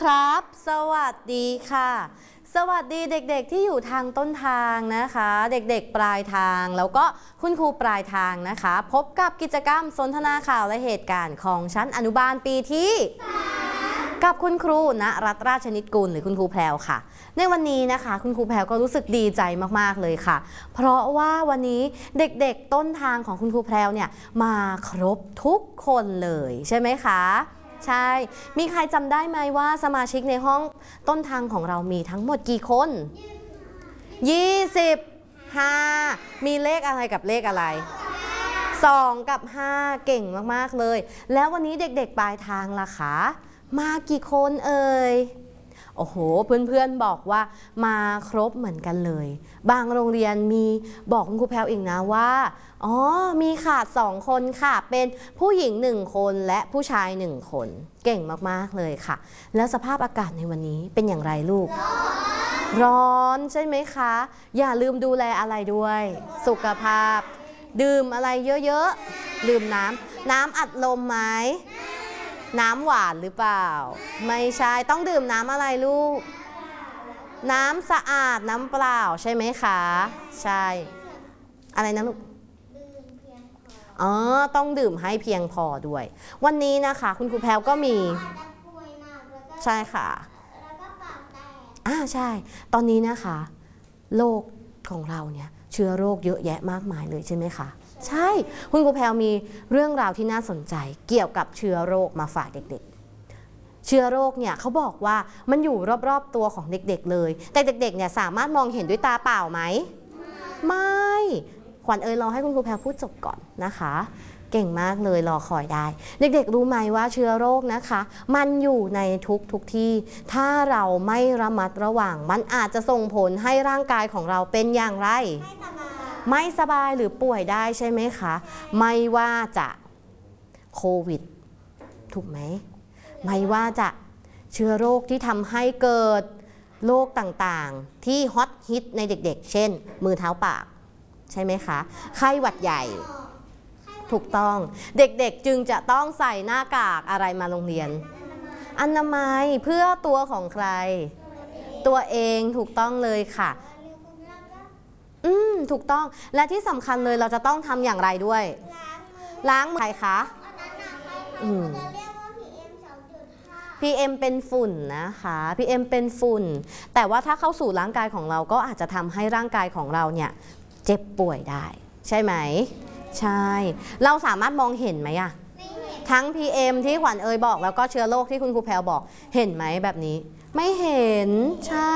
ครับสวัสดีค่ะสวัสดีเด็กๆที่อยู่ทางต้นทางนะคะเด็กๆปลายทางแล้วก็คุณครูปลายทางนะคะพบกับกิจกรรมสนทนาข่าวและเหตุการณ์ของชั้นอนุบาลปีที่กับคุณครูณรัตน์ราชนิตกุลหรือคุณครูแพรวค่ะในวันนี้นะคะคุณครูแพรวก็รู้สึกดีใจมากๆเลยค่ะเพราะว่าวันนี้เด็กๆต้นทางของคุณครูแพรวเนี่ยมาครบทุกคนเลยใช่ไหมคะใช่ มีใครจำได้ไหมว่าสมาชิกในห้องต้นทางของเรามีทั้งหมดกี่คน25มีเลขอะไรกับเลขอะไร2กับ5เก่งมากๆเลยแล้ววันนี้เด็กๆปลายทางล่ะคะมากี่คนเอ่ยโอ้โหเพื่อนๆบอกว่ามาครบเหมือนกันเลยบางโรงเรียนมีบอกคุณครูแพรวเองนะว่าอ๋อมีขาด2คนค่ะเป็นผู้หญิง1คนและผู้ชาย1คนเก่งมากๆเลยค่ะแล้วสภาพอากาศในวันนี้เป็นอย่างไรลูกร้อนใช่ไหมคะอย่าลืมดูแลอะไรด้วยสุขภาพดื่มอะไรเยอะๆดื่มน้ำอัดลมไหมน้ำหวานหรือเปล่าไม่ใช่ต้องดื่มน้ำอะไรลูกน้ำสะอาดน้ำเปล่าใช่ไหมคะใช่อะไรนะลูกต้องดื่มให้เพียงพอด้วยวันนี้นะคะคุณครูแพรวก็มีใช่ค่ะใช่ตอนนี้นะคะโลกของเราเนี่ยเชื้อโรคเยอะแยะมากมายเลยใช่ไหมคะใช่คุณครูแพรวมีเรื่องราวที่น่าสนใจเกี่ยวกับเชื้อโรคมาฝากเด็กๆเชื้อโรคเนี่ยเขาบอกว่ามันอยู่รอบๆตัวของเด็กๆเลยแต่เด็กๆเนี่ยสามารถมองเห็นด้วยตาเปล่าไหมไม่ขวัญรอให้คุณครูแพรวพูดจบก่อนนะคะเก่งมากเลยรอคอยได้เด็กๆรู้ไหมว่าเชื้อโรคนะคะมันอยู่ในทุกที่ถ้าเราไม่ระมัดระวังมันอาจจะส่งผลให้ร่างกายของเราเป็นอย่างไรไม่สบายหรือป่วยได้ใช่ไหมคะไม่ว่าจะโควิดถูกไหมไม่ว่าจะเชื้อโรคที่ทำให้เกิดโรคต่างๆที่ฮอตฮิตในเด็กๆเช่นมือเท้าปากใช่ไหมคะไข้หวัดใหญ่ถูกต้องเด็กๆจึงจะต้องใส่หน้ากากอะไรมาโรงเรียนอนามัยเพื่อตัวของใครตัวเองถูกต้องเลยค่ะถูกต้องและที่สำคัญเลยเราจะต้องทำอย่างไรด้วยล้างมือใครคะPM เป็นฝุ่นนะคะ PM เป็นฝุ่นแต่ว่าถ้าเข้าสู่ร่างกายของเราก็อาจจะทำให้ร่างกายของเราเนี่ยเจ็บป่วยได้ใช่ไหมใช่เราสามารถมองเห็นไหมอะทั้ง PM ที่ขวัญบอกแล้วก็เชื้อโรคที่คุณครูแพรวบอกเห็นไหมแบบนี้ไม่เห็นใช่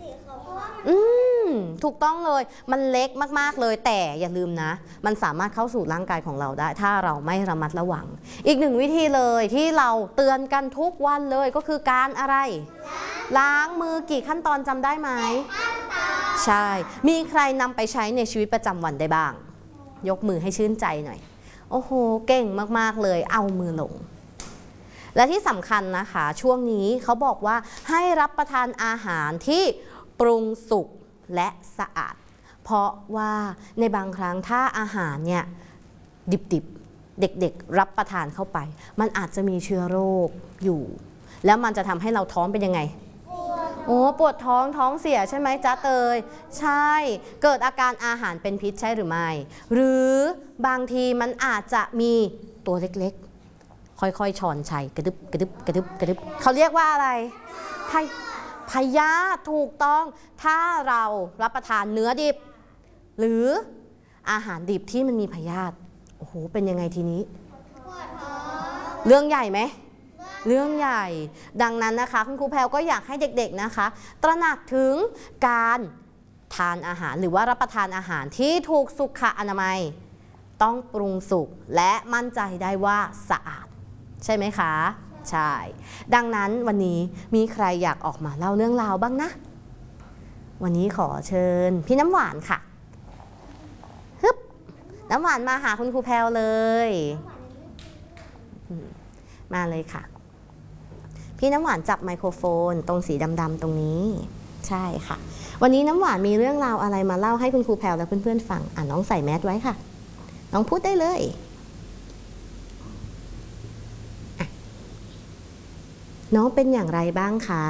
ถูกต้องเลยมันเล็กมากๆเลยแต่อย่าลืมนะมันสามารถเข้าสู่ร่างกายของเราได้ถ้าเราไม่ระมัดระวังอีกหนึ่งวิธีเลยที่เราเตือนกันทุกวันเลยก็คือการอะไรล้างมือกี่ขั้นตอนจำได้ไหมใช่มีใครนำไปใช้ในชีวิตประจำวันได้บ้างยกมือให้ชื่นใจหน่อยโอ้โหเก่งมากๆเลยเอามือลงและที่สำคัญนะคะช่วงนี้เขาบอกว่าให้รับประทานอาหารที่ปรุงสุกและสะอาดเพราะว่าในบางครั้งถ้าอาหารเนี่ยดิบๆเด็กๆรับประทานเข้าไปมันอาจจะมีเชื้อโรคอยู่แล้วมันจะทำให้เราท้องเป็นยังไงปวดท้องเสียใช่ไหมจ๊ะเตยใช่เกิดอาการอาหารเป็นพิษใช่หรือไม่หรือบางทีมันอาจจะมีตัวเล็กๆค่อยๆช้อนชัยกระดึบกระดึบกระดึบกระดึบเขาเรียกว่าอะไรพยาธิถูกต้องถ้าเรารับประทานเนื้อดิบหรืออาหารดิบที่มันมีพยาธิโอ้โหเป็นยังไงทีนี้เรื่องใหญ่ไหมเรื่องใหญ่ดังนั้นนะคะคุณครูแพรวก็อยากให้เด็กๆนะคะตระหนักถึงการทานอาหารหรือว่ารับประทานอาหารที่ถูกสุขอนามัยต้องปรุงสุกและมั่นใจได้ว่าสะอาดใช่ไหมคะใช่ดังนั้นวันนี้มีใครอยากออกมาเล่าเรื่องราวบ้างนะวันนี้ขอเชิญพี่น้ำหวานค่ะฮึบน้ำหวานมาหาคุณครูแพรวเลยมาเลยค่ะพี่น้ำหวานจับไมโครโฟนตรงสีดำๆตรงนี้ใช่ค่ะวันนี้น้ำหวานมีเรื่องราวอะไรมาเล่าให้คุณครูแพรวและเพื่อนๆฟังน้องใส่แมสไว้ค่ะน้องพูดได้เลยน้องเป็นอย่างไรบ้างคะ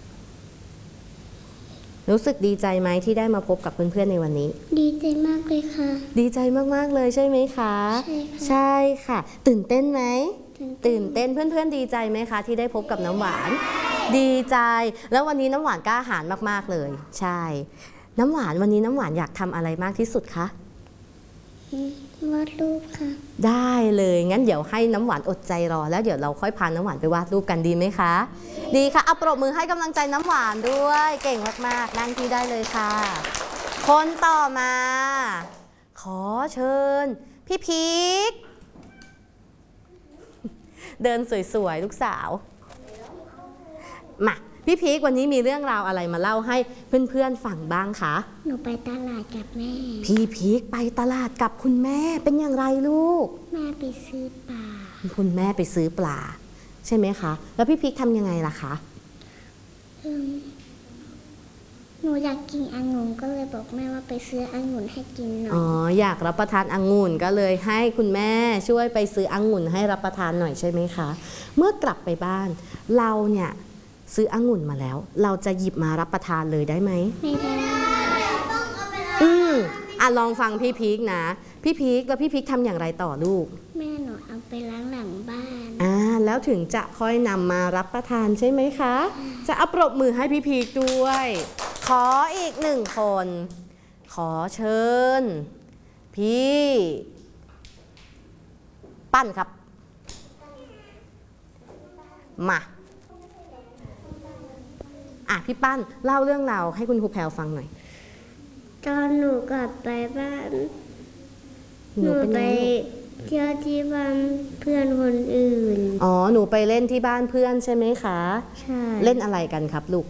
รู้สึกดีใจไหมที่ได้มาพบกับเพื่อนๆในวันนี้ดีใจมากเลยค่ะดีใจมากๆเลยใช่ไหมคะใช่ค่ะตื่นเต้นไหมตื่นเต้นเพื่อนๆดีใจไหมคะที่ได้พบกับน้ำหวานดีใจแล้ววันนี้น้ำหวานกล้าหาญมากๆเลยใช่น้ำหวานวันนี้น้ำหวานอยากทำอะไรมากที่สุดคะวาดรูปค่ะได้เลยงั้นเดี๋ยวให้น้ำหวานอดใจรอแล้วเดี๋ยวเราค่อยพาน้ำหวานไปวาดรูปกันดีไหมคะดีค่ะเอาปรบมือให้กำลังใจน้ำหวานด้วยเก่งมากๆนั่งที่ได้เลยค่ะคนต่อมาขอเชิญพี่พีคเดินสวยๆลูกสาวมาพี่พีควันนี้มีเรื่องราวอะไรมาเล่าให้เพื่อนๆฟังบ้างคะหนูไปตลาดกับแม่พี่พีคไปตลาดกับคุณแม่เป็นอย่างไรลูกแม่ไปซื้อปลาคุณแม่ไปซื้อปลาใช่ไหมคะแล้วพี่พีคทำยังไงล่ะคะหนูอยากกินองุ่นก็เลยบอกแม่ว่าไปซื้อองุ่นให้กินหน่อยอ๋ออยากรับประทานองุ่นก็เลยให้คุณแม่ช่วยไปซื้อองุ่นให้รับประทานหน่อยใช่ไหมคะเมื่อกลับไปบ้านเราเนี่ยซื้อองุ่นมาแล้วเราจะหยิบมารับประทานเลยได้ไหมไม่ได้ลองฟังพี่พีคนะพี่พีคแล้วพี่พีคทำอย่างไรต่อลูกแม่หนูเอาไปล้างหลังบ้านแล้วถึงจะค่อยนำมารับประทานใช่ไหมคะจะเอาปรบมือให้พี่พีคด้วยขออีก1 คนขอเชิญพี่ปั้นครับมาพี่ปั้นเล่าเรื่องราวให้คุณครูแพรวฟังหน่อยตอนหนูกลับไปบ้านหนูไปเที่ยวที่บ้านเพื่อนคนอื่นหนูไปเล่นที่บ้านเพื่อนใช่ไหมคะใช่เล่นอะไรกันครับลูก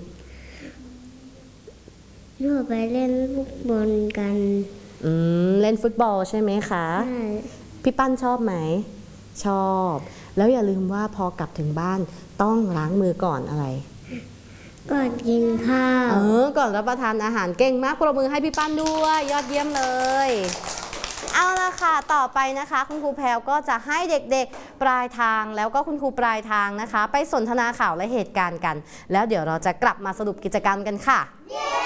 หนูไปเล่นฟุตบอลกันเล่นฟุตบอลใช่ไหมคะใช่พี่ปั้นชอบไหมชอบแล้วอย่าลืมว่าพอกลับถึงบ้านต้องล้างมือก่อนอะไรก่อนกินข้าวก่อนรับประทานอาหารเก่งมากปรบมือให้พี่ปั้นด้วยยอดเยี่ยมเลยเอาละค่ะต่อไปนะคะคุณครูแพรวก็จะให้เด็กๆปลายทางแล้วก็คุณครูปลายทางนะคะไปสนทนาข่าวและเหตุการณ์กันแล้วเดี๋ยวเราจะกลับมาสรุปกิจกรรมกันค่ะ